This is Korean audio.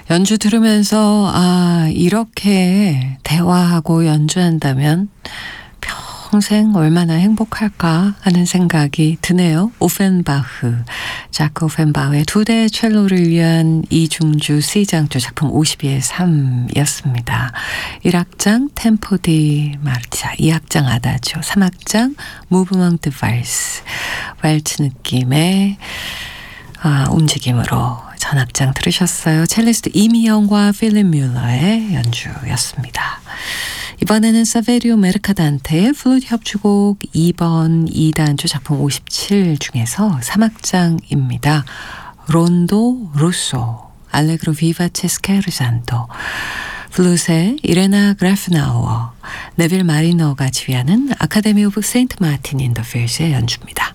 연주 들으면서 이렇게 대화하고 연주한다면 평생 얼마나 행복할까 하는 생각이 드네요. 오펜바흐, 자크 오펜바흐의 2대 첼로를 위한 이중주 C장조 작품 52의 3이었습니다. 1악장 템포 디 마르차, 2악장 아다지오, 3악장 무브먼트 발스, 왈츠 느낌의 움직임으로 전악장 들으셨어요. 첼리스트 이미영과 필립 뮬러의 연주였습니다. 이번에는 사베리오 메르카단테의 플루트 협주곡 2번 2단조 작품 57 중에서 3악장입니다. 론도 루소, 알레그로 비바체 스케르잔토, 플룻의 이레나 그라프나우어, 네빌 마리너가 지휘하는 아카데미 오브 세인트 마틴 인 더 필즈의 연주입니다.